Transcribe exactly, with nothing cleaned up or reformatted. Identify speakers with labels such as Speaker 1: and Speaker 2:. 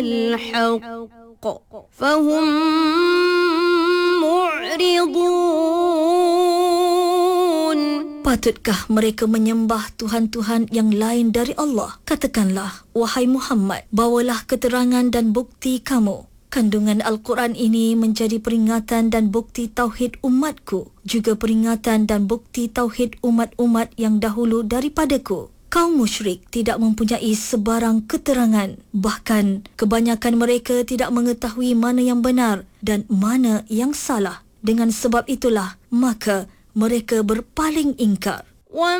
Speaker 1: الحق فهم معرضون.
Speaker 2: Patutkah mereka menyembah Tuhan-Tuhan yang lain dari Allah? Katakanlah, wahai Muhammad, bawalah keterangan dan bukti kamu. Kandungan Al-Quran ini menjadi peringatan dan bukti tauhid umatku, juga peringatan dan bukti tauhid umat-umat yang dahulu daripadaku. Kaum musyrik tidak mempunyai sebarang keterangan. Bahkan, kebanyakan mereka tidak mengetahui mana yang benar dan mana yang salah. Dengan sebab itulah, maka mereka berpaling ingkar.